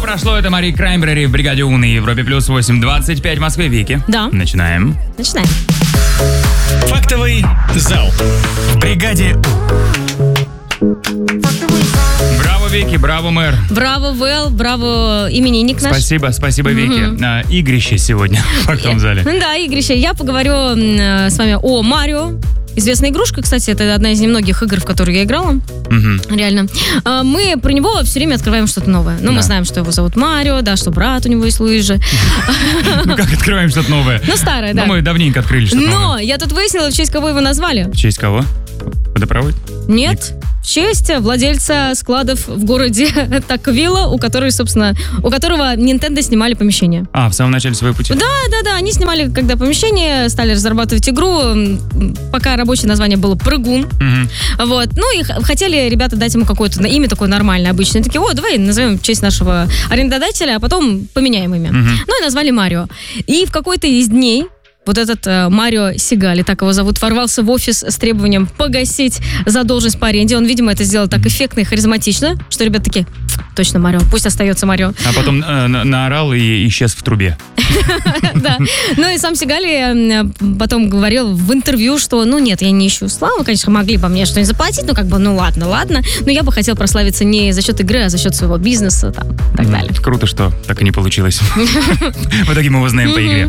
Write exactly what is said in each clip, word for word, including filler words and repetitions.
прошло. Это Мари Краймбрери в бригаде У на Европе плюс восемь двадцать пять в Москве. Вики. Да. Начинаем. Начинаем. Фактовый зал в бригаде У. Браво, Вики, браво, мэр. Браво, Вэл, браво, именинник наш. Спасибо, спасибо, Вики. Мгм. А, игрище сегодня в фактовом зале. Да, игрище. Я поговорю м, э, с вами о Марио. Известная игрушка, кстати, это одна из немногих игр, в которые я играла. Мгм. Реально. А, Мы про него все время открываем что-то новое. Ну, Да. мы знаем, что его зовут Марио, да, что брат у него есть Луиджи. Ну как открываем что-то новое? Ну, старое, да. Ну, мы давненько открыли что-то Но новое. я тут выяснила, в честь кого его назвали. В честь кого? Водопровод? Нет, в честь владельца складов в городе Таквилла, у которого, собственно, у которого Nintendo снимали помещение. А, в самом начале своего пути? Да, да, да, они снимали когда помещение, стали разрабатывать игру, м, пока рабочее название было «Прыгун». Мгм. Вот. Ну и х- хотели ребята дать ему какое-то на- имя такое нормальное, обычное. Такие, о, давай назовем в честь нашего арендодателя, а потом поменяем имя. Мгм. Ну и назвали Марио. И в какой-то из дней вот этот э, Марио Сигали, так его зовут, ворвался в офис с требованием погасить задолженность по аренде. Он, видимо, это сделал так эффектно и харизматично, что ребята такие, точно Марио, пусть остается Марио. А потом э, на- наорал и исчез в трубе. Да. Ну и сам Сигали э, потом говорил в интервью, что, ну нет, я не ищу славы, конечно, могли бы мне что-нибудь заплатить, ну как бы, ну ладно, ладно, но я бы хотел прославиться не за счет игры, а за счет своего бизнеса, там, и так далее. Круто, что так и не получилось. В итоге мы его знаем по игре.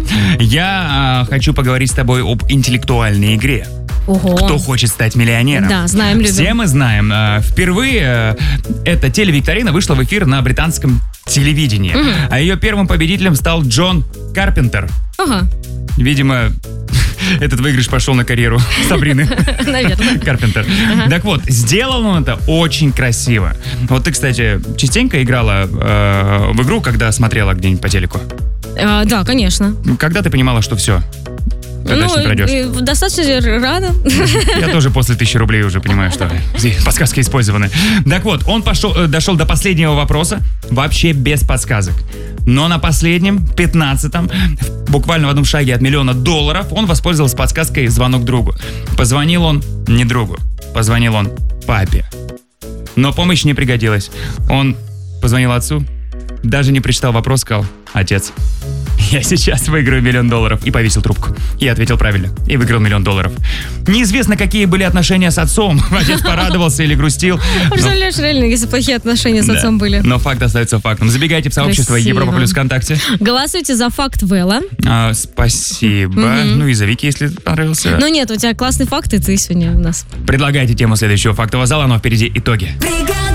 Я а, хочу поговорить с тобой об интеллектуальной игре. Ого. Кто хочет стать миллионером? Да, знаем, любим. Все мы знаем. а, Впервые а, эта телевикторина вышла в эфир на британском телевидении. А ее первым победителем стал Джон Карпентер. Ага, Видимо, этот выигрыш пошел на карьеру Сабрины наверное. Карпентер. Так вот, сделал он это очень красиво. Вот ты, кстати, частенько играла э, в игру, когда смотрела где-нибудь по телеку? А, да, конечно. Когда ты понимала, что все? Ты дальше не пройдешь? э, достаточно рано. Я тоже после тысячи рублей уже понимаю, что здесь подсказки использованы. Так вот, он пошел, э, дошел до последнего вопроса вообще без подсказок. Но на последнем, пятнадцатом, буквально в одном шаге от миллиона долларов, он воспользовался подсказкой «Звонок другу». Позвонил он не другу, позвонил он папе. Но помощь не пригодилась. Он позвонил отцу, даже не прочитал вопрос, сказал: «Отец, я сейчас выиграю миллион долларов», и повесил трубку. И ответил правильно. И выиграл миллион долларов. Неизвестно, какие были отношения с отцом. Отец порадовался или грустил. Но- Представляешь, реально, если плохие отношения с Да. отцом были. Но факт остается фактом. Забегайте в сообщество Красиво. Европа плюс ВКонтакте. Голосуйте за факт Вэлла. А, спасибо. Мгм. Ну и за Вики, если понравился. Но нет, у тебя классный факт, и ты сегодня у нас. Предлагайте тему следующего фактового зала, но впереди итоги. Бригада!